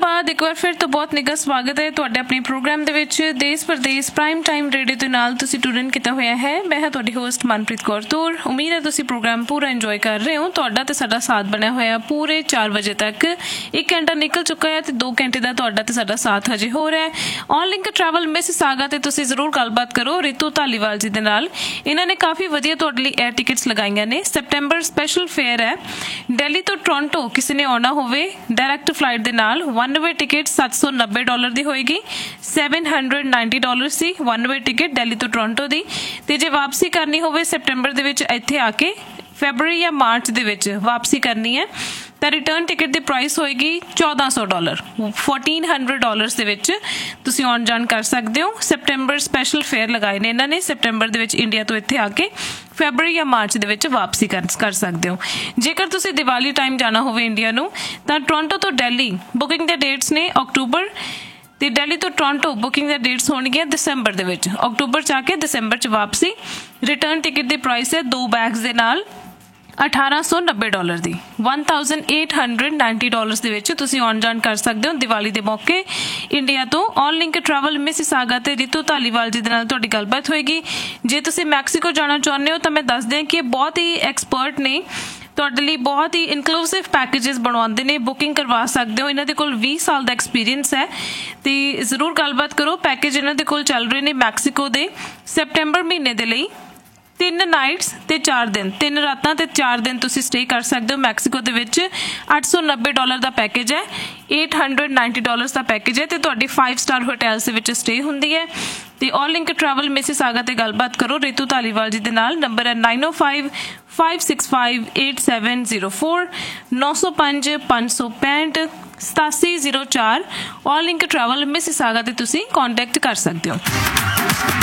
बाद एक बार फिर तो बहुत निघा स्वागत है तुहाडा अपने प्रोग्राम दे विच देश परदेश प्राइम टाइम रेडियो दे नाल तुसीं टूरन कीता होया है। मैं हां तुहाडी होस्ट मनप्रीत कौर तूर। उम्मीद है तुसीं प्रोग्राम पूरा इंजॉय कर रहे हो। तुहाडा ते साडा साथ बनया होया पूरे 4 बजे तक। 1 घंटा निकल चुका है ते 2 घंटे दा तुहाडा ते साडा साथ हजे हो रहा है। ऑन लिंक ट्रैवल मिसिसागा ते तुसीं जरूर गलबात करो रितु धालीवाल जी दे नाल। इन्हां ने काफ़ी वधिया तुहाडे लई एयर टिकट्स लगाईआं ने। सैप्टेंबर स्पैशल फेयर है। दिल्ली तो टोरंटो किसी ने आना होवे डायरैक्ट फ्लाइट दे नाल वन वे टिकट $790 दी होएगी। $790 सी वन वे टिकट दिल्ली तो टोरंटो दी। ते जे वापसी करनी होवे सैप्टेंबर दे विच इत्थे आके फैबररी या मार्च दे विच वापसी करनी है तो रिटर्न टिकट की प्राइस होएगी $1400 $1400 दे विच तुसीं आउण जाण कर सकते हो। सैप्टेंबर स्पैशल फेयर लगाए ने इन्हां ने सैप्टेंबर दे विच इंडिया तो इत्थे आके फैबररी या मार्च दे विच वापसी कर सकते हो। जेकर तुसीं दिवाली टाइम जाना होवे इंडिया नूं तां टोरंटो तो दिल्ली बुकिंग दे डेट्स ने अक्टूबर ते दिल्ली तो टोरंटो बुकिंग दे डेट्स होणगीआं दसंबर दे विच। अक्टूबर च आके दसंबर च वापसी। रिटर्न टिकट की प्राइस है 2 बैग्स दे नाल $1890 दी $1890 ਦੇ ਵਿੱਚ ਤੁਸੀਂ ਆਉਣ ਜਾਣ ਕਰ ਸਕਦੇ ਹੋ ਦੀਵਾਲੀ ਦੇ ਮੌਕੇ ਇੰਡੀਆ ਤੋਂ। ਔਨ ਲਿੰਕ ਟਰੈਵਲ ਮਿਸਿਸਾਗਾ ਤੇ ਰਿਤੂ ਧਾਲੀਵਾਲ ਜੀ ਦੇ ਨਾਲ ਤੁਹਾਡੀ ਗੱਲਬਾਤ ਹੋਏਗੀ। ਜੇ ਤੁਸੀਂ ਮੈਕਸੀਕੋ ਜਾਣਾ ਚਾਹੁੰਦੇ ਹੋ ਤਾਂ ਮੈਂ ਦੱਸ ਦਿਆਂ ਕਿ ਇਹ ਬਹੁਤ ਹੀ ਐਕਸਪਰਟ ਨੇ ਤੁਹਾਡੇ ਲਈ ਬਹੁਤ ਹੀ ਇਨਕਲੂਸਿਵ ਪੈਕੇजेस ਬਣਵਾਉਂਦੇ ਨੇ। ਬੁਕਿੰਗ ਕਰਵਾ ਸਕਦੇ ਹੋ। ਇਹਨਾਂ ਦੇ ਕੋਲ 20 ਸਾਲ ਦਾ ਐਕਸਪੀਰੀਅੰਸ ਹੈ ਤੇ ਜ਼ਰੂਰ ਗੱਲਬਾਤ ਕਰੋ। ਪੈਕੇਜ ਇਹਨਾਂ ਦੇ ਕੋਲ ਚੱਲ ਰਹੇ ਨੇ ਮੈਕਸੀਕੋ ਦੇ ਸੈਪਟੈਂਬਰ ਮਹੀਨੇ ਦੇ ਲਈ 3 नाइट्स ते 4 दिन 3 रातां ते 4 दिन तुसीं स्टे कर सकते हो मैक्सीको दे विच। $890 दा पैकेज है। $890 दा पैकेज है ते तुहाडी 5 स्टार होटल्स दे विच स्टे हुंदी है। ते ऑल लिंक ट्रैवल मिसिसागा ते गलबात करो रितु धालीवाल जी दे नाल। नंबर है 9055658704 905 565 8704। ऑल लिंक ट्रैवल मिसिसागा ते तुसीं कॉन्टैक्ट कर सकते हो।